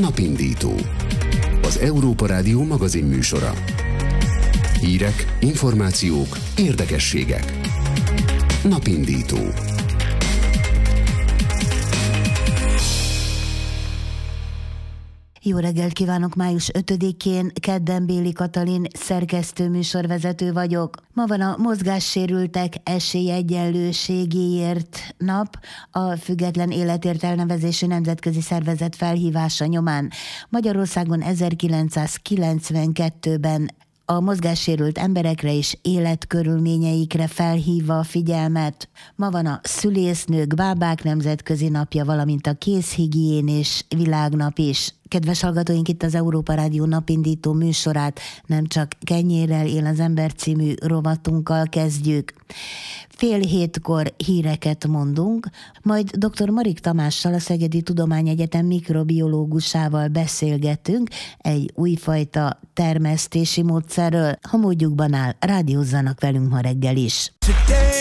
Napindító. Az Európa Rádió magazin műsora. Hírek, információk, érdekességek. Napindító. Jó reggelt kívánok! Május 5-én, kedden Béli Katalin szerkesztő műsorvezető vagyok. Ma van a mozgássérültek esélyegyenlőségéért nap, a Független Életért elnevezésű nemzetközi szervezet felhívása nyomán. Magyarországon 1992-ben a mozgássérült emberekre és életkörülményeikre felhívva a figyelmet. Ma van a szülésznők, bábák nemzetközi napja, valamint a kézhigiénés világnap is. Kedves hallgatóink, itt az Európa Rádió napindító műsorát nem csak Kenyérrel él az ember című rovatunkkal kezdjük. 6:30 híreket mondunk, majd dr. Marik Tamással, a Szegedi Tudományegyetem mikrobiológusával beszélgetünk egy újfajta termesztési módszerről. Ha módjukban áll, rádiózzanak velünk ma reggel is.